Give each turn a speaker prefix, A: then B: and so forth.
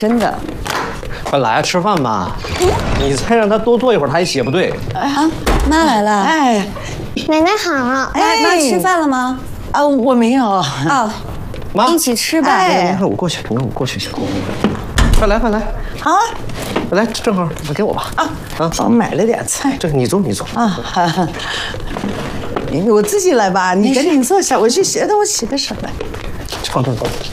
A: 真的。
B: 快来吃饭吧！你再让他多坐一会儿，他也写不对。
A: 啊，妈来了。
C: 哎，
D: 奶奶好。
A: 哎，妈吃饭了吗？
C: 啊，我没有。
A: 啊，
B: 妈，
A: 一起吃吧。
B: 你看我过去，你看我过去，快来，快来。
C: 啊，
B: 来，正好给我吧。
C: 我买了点菜。
B: 这你坐。
C: 啊，我自己来吧。你赶紧坐下，我去洗个手来。
B: 放这儿。